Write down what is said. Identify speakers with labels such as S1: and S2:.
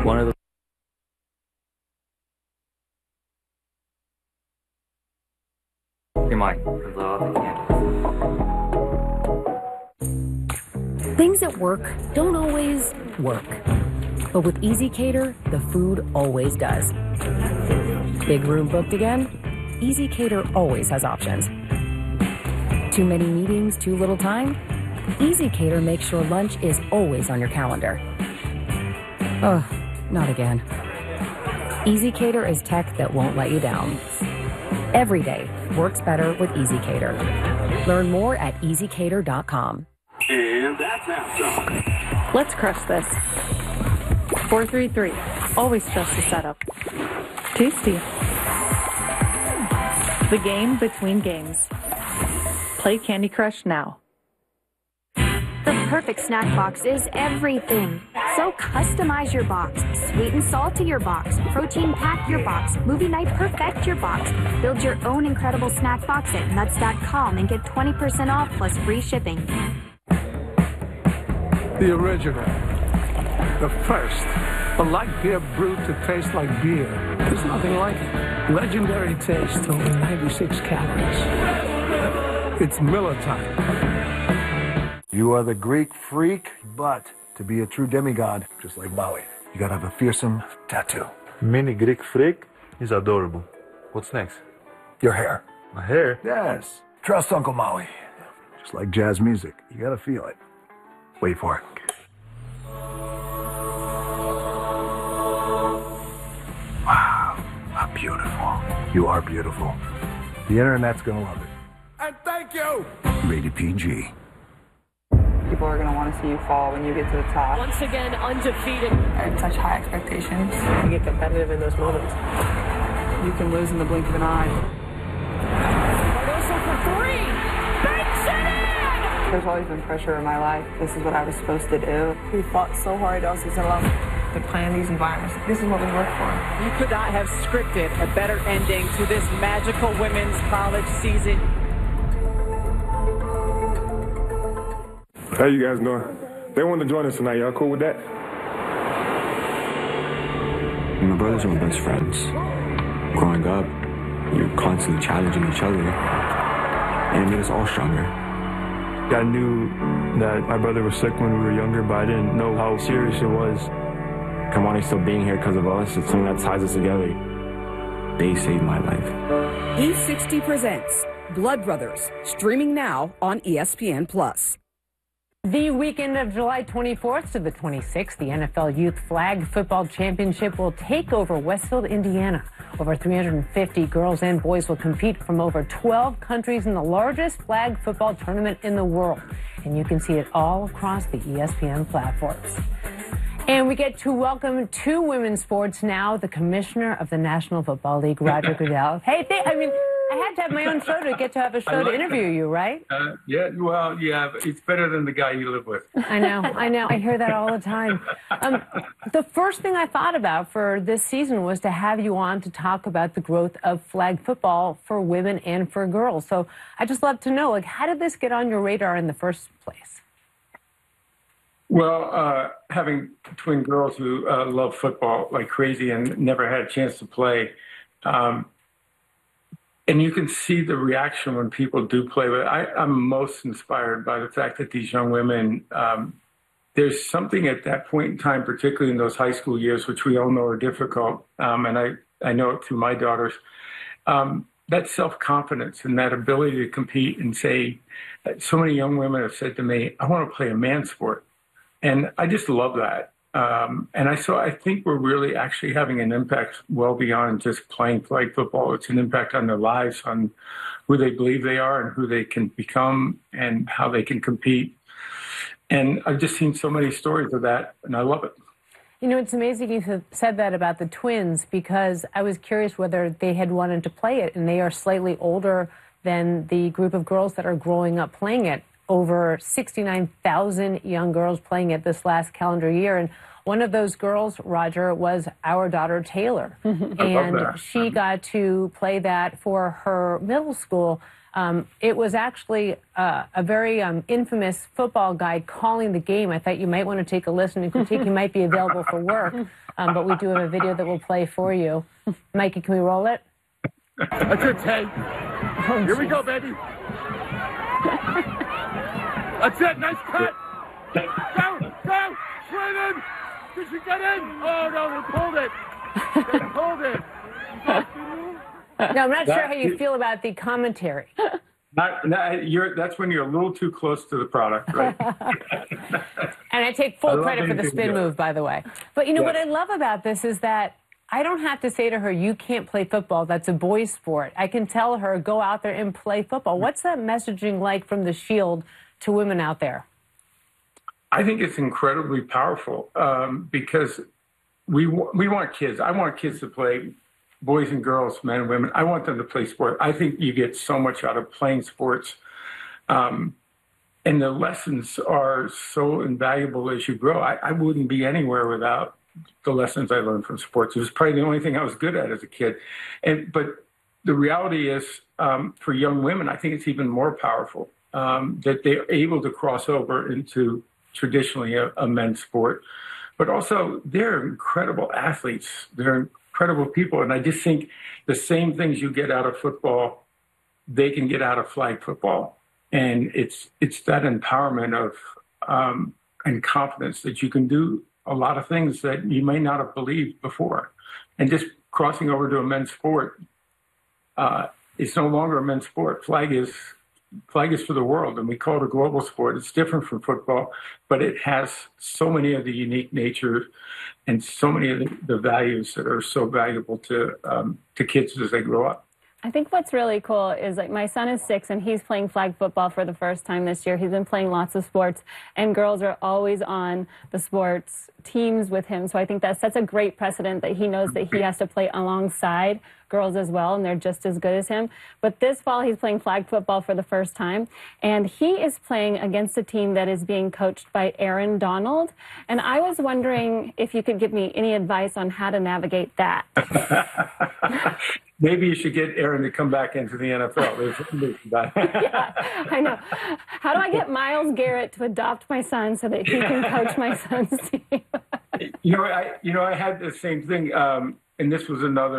S1: One of the
S2: Things at work don't always work. But with ezCater, the food always does. Big room booked again? ezCater always has options. Too many meetings, too little time? ezCater makes sure lunch is always on your calendar. Oh, not again. ezCater is tech that won't let you down. Every day works better with ezCater. Learn more at ezcater.com.
S3: And that's halftime.
S4: Let's crush this. 4-3-3. Always trust the setup. Tasty. The game between games. Play Candy Crush now.
S5: The perfect snack box is everything. So customize your box. Sweet and salty your box. Protein pack your box. Movie night perfect your box. Build your own incredible snack box at nuts.com and get 20% off plus free shipping.
S6: The original. The first. A light beer brewed to taste like beer. There's nothing like it. Legendary taste, only 96 calories. It's Miller time.
S7: You are the Greek freak, but to be a true demigod, just like Maui, you gotta have a fearsome tattoo.
S8: Mini Greek freak is adorable. What's next?
S7: Your hair.
S8: My hair?
S7: Yes. Trust Uncle Maui. Just like jazz music. You gotta feel it. Wait for it. Wow. How beautiful. You are beautiful. The internet's gonna love it.
S6: And thank you!
S7: Rated PG.
S9: People are going to want to see you fall when you get to the top.
S10: Once again, undefeated.
S9: I have such high expectations.
S10: You get competitive in those moments.
S9: You can lose in the blink of an eye.
S10: Cardoso for three. Banks it in!
S9: There's always been pressure in my life. This is what I was supposed to do. We fought so hard all season long to plan these environments. This is what we work for.
S10: You could not have scripted a better ending to this magical women's college season.
S11: How you guys doing? They want to join us tonight. Y'all cool with that?
S12: My brothers are my best friends. Growing up, you're constantly challenging each other, and it made us all stronger.
S8: I knew that my brother was sick when we were younger, but I didn't know how serious it was.
S12: Kamani still being here because of us, it's something that ties us together. They saved my life.
S13: E60 presents Blood Brothers, streaming now on ESPN+.
S14: The weekend of July 24th to the 26th, the NFL Youth Flag Football Championship will take over Westfield, Indiana. Over 350 girls and boys will compete from over 12 countries in the largest flag football tournament in the world. And you can see it all across the ESPN platforms. And we get to welcome to women's sports now, the commissioner of the National Football League, Roger Goodell. Hey, I had to have my own show to get to have a show to interview you, right?
S15: Yeah, it's better than the guy you live with.
S14: I know. I hear that all the time. The first thing I thought about for this season was to have you on to talk about the growth of flag football for women and for girls. So I just love to know, how did this get on your radar in the first place?
S15: Well, having twin girls who love football like crazy and never had a chance to play, and you can see the reaction when people do play. But I'm most inspired by the fact that these young women, there's something at that point in time, particularly in those high school years, which we all know are difficult, and I know it through my daughters, that self-confidence and that ability to compete and say, so many young women have said to me, I want to play a man sport. And I just love that. And I think we're really actually having an impact well beyond just playing flag football. It's an impact on their lives, on who they believe they are and who they can become and how they can compete. And I've just seen so many stories of that, and I love it.
S14: You know, it's amazing you said that about the twins, because I was curious whether they had wanted to play it, and they are slightly older than the group of girls that are growing up playing it. Over 69,000 young girls playing it this last calendar year. And one of those girls, Roger, was our daughter, Taylor. And she got to play that for her middle school. It was actually a very infamous football guy calling the game. I thought you might want to take a listen and critique. He might be available for work, but we do have a video that we'll play for you. Mikey, can we roll it?
S1: That's it, Tay. Here we go, baby. That's it. Nice cut. Go, go. Swing in. Did she get in? Oh, no, they pulled it. They pulled it.
S14: No, I'm not sure how you feel about the commentary.
S15: That's when you're a little too close to the product, right?
S14: And I take full credit for the spin move, by the way. But you know what I love about this is that I don't have to say to her, you can't play football. That's a boys' sport. I can tell her, go out there and play football. What's that messaging like from the Shield to women out there?
S15: I think it's incredibly powerful because we want kids. I want kids to play, boys and girls, men and women. I want them to play sport. I think you get so much out of playing sports. And the lessons are so invaluable as you grow. I wouldn't be anywhere without the lessons I learned from sports. It was probably the only thing I was good at as a kid. But the reality is, for young women, I think it's even more powerful that they're able to cross over into traditionally a men's sport. But also, they're incredible athletes. They're incredible people. And I just think the same things you get out of football, they can get out of flag football. And it's that empowerment of and confidence that you can do a lot of things that you may not have believed before. And just crossing over to a men's sport, it's no longer a men's sport. Flag is for the world, and we call it a global sport. It's different from football, but it has so many of the unique nature and so many of the values that are so valuable to kids as they grow up.
S16: I think what's really cool is, like, my son is 6 and he's playing flag football for the first time this year. He's been playing lots of sports, and girls are always on the sports teams with him. So I think that sets a great precedent that he knows that he has to play alongside girls as well, and they're just as good as him. But this fall, he's playing flag football for the first time, and he is playing against a team that is being coached by Aaron Donald. And I was wondering if you could give me any advice on how to navigate that.
S15: Maybe you should get Aaron to come back into the NFL.
S16: Yeah, I know. How do I get Myles Garrett to adopt my son so that he can coach my son's team?
S15: I had the same thing, and this was another